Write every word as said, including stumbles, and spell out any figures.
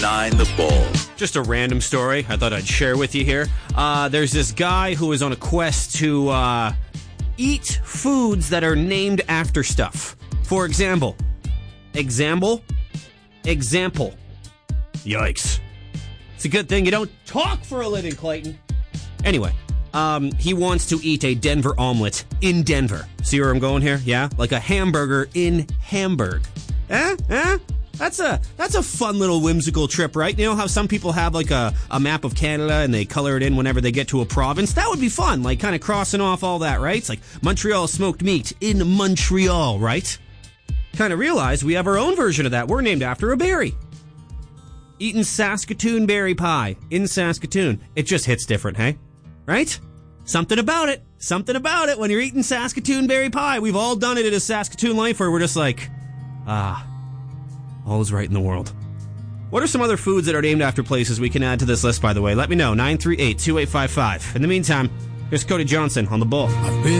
Nine the Bull. Just a random story I thought I'd share with you here. Uh, there's this guy who is on a quest to uh, eat foods that are named after stuff. For example, example, example. Yikes. It's a good thing you don't talk for a living, Clayton. Anyway, um, he wants to eat a Denver omelet in Denver. See where I'm going here? Yeah? Like a hamburger in Hamburg. Eh? Eh? That's a that's a fun little whimsical trip, right? You know how some people have like a, a map of Canada and they color it in whenever they get to a province? That would be fun, like kind of crossing off all that, right? It's like Montreal smoked meat in Montreal, right? Kind of realize we have our own version of that. We're named after a berry. Eating Saskatoon berry pie in Saskatoon. It just hits different, hey? Right? Something about it. Something about it when you're eating Saskatoon berry pie. We've all done it in a Saskatoon life where we're just like, ah... all is right in the world. What are some other foods that are named after places we can add to this list, by the way? Let me know. nine three eight, two eight five five. In the meantime, here's Cody Johnson on The Bull. I've been